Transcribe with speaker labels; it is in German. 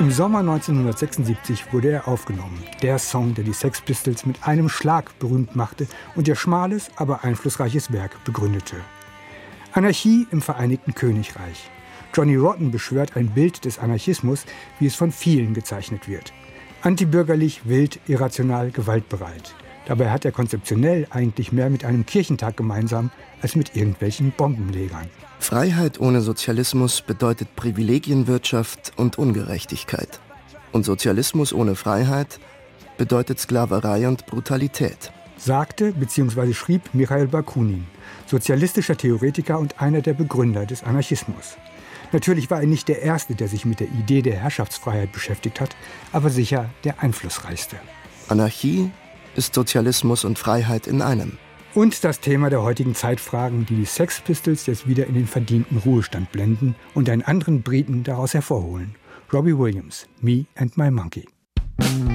Speaker 1: Im Sommer 1976 wurde er aufgenommen. Der Song, der die Sex Pistols mit einem Schlag berühmt machte und ihr schmales, aber einflussreiches Werk begründete. Anarchie im Vereinigten Königreich. Johnny Rotten beschwört ein Bild des Anarchismus, wie es von vielen gezeichnet wird. Antibürgerlich, wild, irrational, gewaltbereit. Dabei hat er konzeptionell eigentlich mehr mit einem Kirchentag gemeinsam als mit irgendwelchen Bombenlegern.
Speaker 2: Freiheit ohne Sozialismus bedeutet Privilegienwirtschaft und Ungerechtigkeit. Und Sozialismus ohne Freiheit bedeutet Sklaverei und Brutalität.
Speaker 1: Sagte bzw. schrieb Michail Bakunin, sozialistischer Theoretiker und einer der Begründer des Anarchismus. Natürlich war er nicht der Erste, der sich mit der Idee der Herrschaftsfreiheit beschäftigt hat, aber sicher der einflussreichste.
Speaker 2: Anarchie ist Sozialismus und Freiheit in einem.
Speaker 1: Und das Thema der heutigen Zeitfragen, die die Sex Pistols jetzt wieder in den verdienten Ruhestand blenden und einen anderen Briten daraus hervorholen. Robbie Williams, Me and My Monkey.